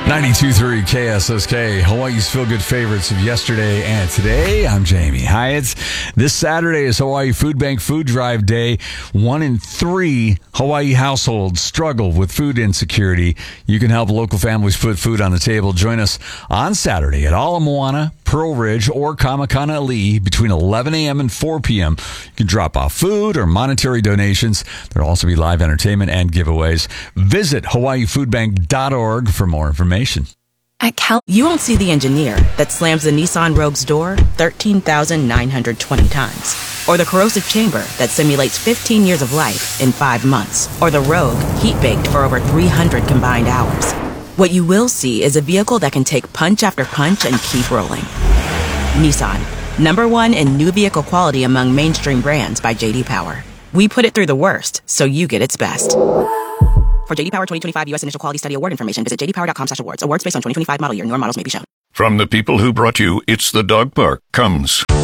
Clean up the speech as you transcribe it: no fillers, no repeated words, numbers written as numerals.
92.3 KSSK, Hawaii's feel-good favorites of yesterday and today. I'm Jamie Hyatt. This Saturday is Hawaii Food Bank Food Drive Day. 1 in 3 Hawaii households struggle with food insecurity. You can help local families put food on the table. Join us on Saturday at Ala Moana, Pearl Ridge, or Kamakanaʻaliʻi between 11 a.m. and 4 p.m. You can drop off food or monetary donations. There will also be live entertainment and giveaways. Visit hawaiifoodbank.org for more information. At Cal, you won't see the engineer that slams the Nissan Rogue's door 13,920 times. Or the corrosive chamber that simulates 15 years of life in 5 months. Or the Rogue heat-baked for over 300 combined hours. What you will see is a vehicle that can take punch after punch and keep rolling. Nissan, #1 in new vehicle quality among mainstream brands by J.D. Power. We put it through the worst, so you get its best. For J.D. Power 2025 U.S. Initial Quality Study Award information, visit jdpower.com/awards. Awards based on 2025 model year. Newer models may be shown. From the people who brought you It's the Dog Park comes